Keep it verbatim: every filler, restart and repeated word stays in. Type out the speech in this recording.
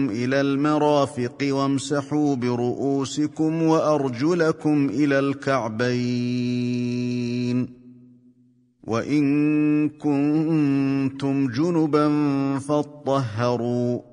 إلى المرافق وامسحوا برؤوسكم وأرجلكم إلى الكعبين وإن كنتم جنبا فاطهروا